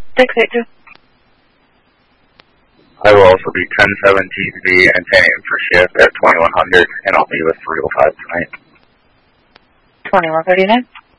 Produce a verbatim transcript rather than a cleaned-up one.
six eight two. I will also be ten seventeen V and ten A M for shift at twenty-one hundred, and I'll be with three oh five tonight. twenty-one thirty-nine.